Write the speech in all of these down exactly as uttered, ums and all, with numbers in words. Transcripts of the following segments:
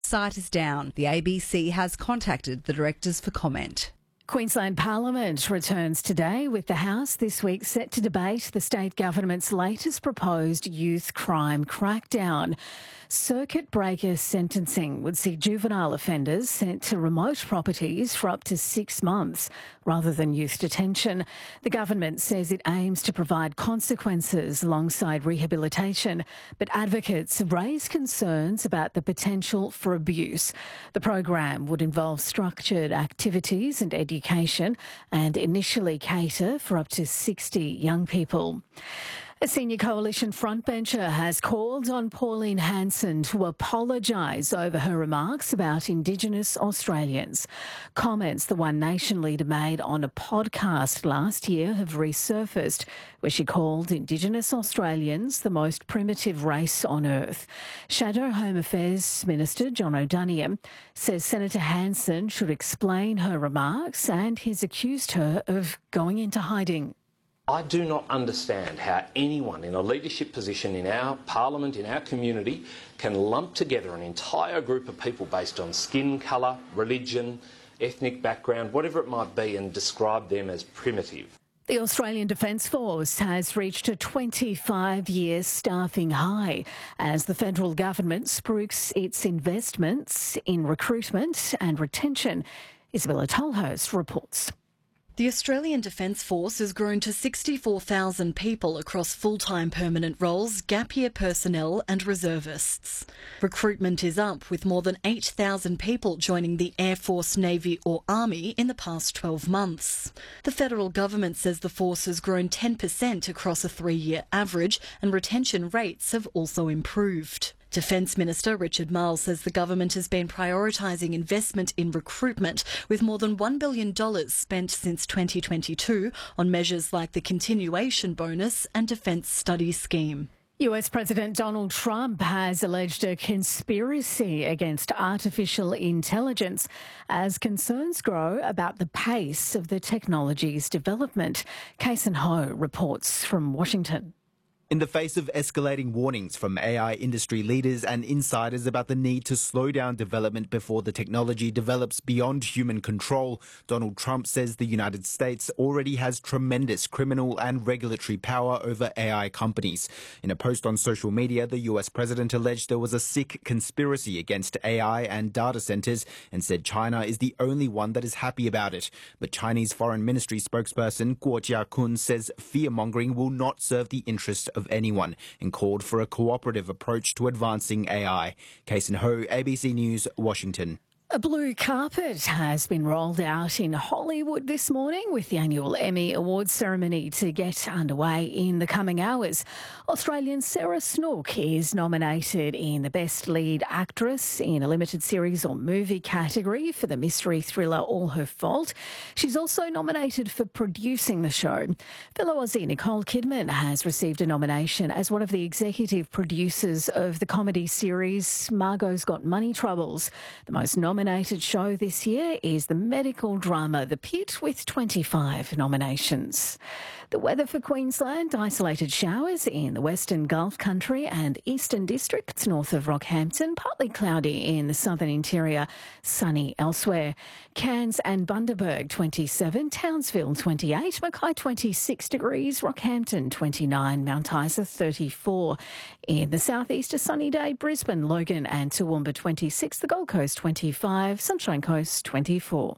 website is down. The A B C has contacted the directors for comment. Queensland Parliament returns today, with the House this week set to debate the state government's latest proposed youth crime crackdown. Circuit breaker sentencing would see juvenile offenders sent to remote properties for up to six months rather than youth detention. The government says it aims to provide consequences alongside rehabilitation, but advocates raise concerns about the potential for abuse. The program would involve structured activities and education and initially cater for up to sixty young people. A senior coalition frontbencher has called on Pauline Hanson to apologise over her remarks about Indigenous Australians. Comments the One Nation leader made on a podcast last year have resurfaced, where she called Indigenous Australians the most primitive race on earth. Shadow Home Affairs Minister John O'Donoghue says Senator Hanson should explain her remarks, and he's accused her of going into hiding. I do not understand how anyone in a leadership position in our parliament, in our community, can lump together an entire group of people based on skin colour, religion, ethnic background, whatever it might be, and describe them as primitive. The Australian Defence Force has reached a twenty-five year staffing high as the federal government spruiks its investments in recruitment and retention. Isabella Tolhurst reports. The Australian Defence Force has grown to sixty-four thousand people across full-time permanent roles, gap year personnel and reservists. Recruitment is up, with more than eight thousand people joining the Air Force, Navy or Army in the past twelve months. The federal government says the force has grown ten percent across a three-year average, and retention rates have also improved. Defence Minister Richard Marles says the government has been prioritising investment in recruitment, with more than one billion dollars spent since twenty twenty-two on measures like the continuation bonus and Defence Study Scheme. U S President Donald Trump has alleged a conspiracy against artificial intelligence as concerns grow about the pace of the technology's development. Kason Ho reports from Washington. In the face of escalating warnings from A I industry leaders and insiders about the need to slow down development before the technology develops beyond human control, Donald Trump says the United States already has tremendous criminal and regulatory power over A I companies. In a post on social media, the U S president alleged there was a sick conspiracy against A I and data centers and said China is the only one that is happy about it. But Chinese Foreign Ministry spokesperson Guo Jiakun says fear-mongering will not serve the interests of of anyone, and called for a cooperative approach to advancing A I. Kason Ho, A B C News, Washington. A blue carpet has been rolled out in Hollywood this morning, with the annual Emmy Awards ceremony to get underway in the coming hours. Australian Sarah Snook is nominated in the Best Lead Actress in a Limited Series or Movie category for the mystery thriller All Her Fault. She's also nominated for producing the show. Fellow Aussie Nicole Kidman has received a nomination as one of the executive producers of the comedy series Margot's Got Money Troubles. The most nominated Nominated show this year is the medical drama The Pit, with twenty-five nominations. The weather for Queensland: isolated showers in the Western Gulf Country and Eastern Districts north of Rockhampton, partly cloudy in the southern interior, sunny elsewhere. Cairns and Bundaberg twenty-seven, Townsville twenty-eight, Mackay twenty-six degrees, Rockhampton twenty-nine, Mount Isa thirty-four. In the southeast, a sunny day, Brisbane, Logan and Toowoomba twenty-six, the Gold Coast twenty-five, Sunshine Coast twenty-four.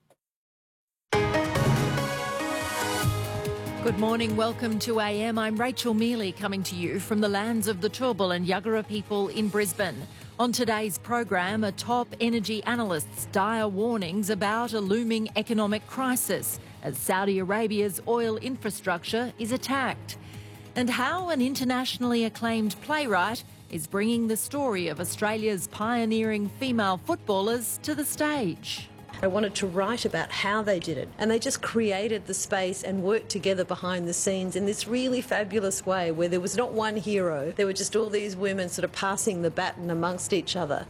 Good morning, welcome to A M. I'm Rachel Mealy, coming to you from the lands of the Turrbal and Yuggera people in Brisbane. On today's program, a top energy analyst's dire warnings about a looming economic crisis as Saudi Arabia's oil infrastructure is attacked, and how an internationally acclaimed playwright is bringing the story of Australia's pioneering female footballers to the stage. I wanted to write about how they did it, and they just created the space and worked together behind the scenes in this really fabulous way where there was not one hero, there were just all these women sort of passing the baton amongst each other.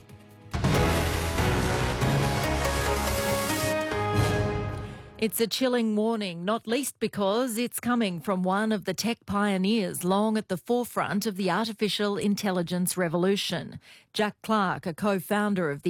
It's a chilling warning, not least because it's coming from one of the tech pioneers long at the forefront of the artificial intelligence revolution. Jack Clark, a co-founder of the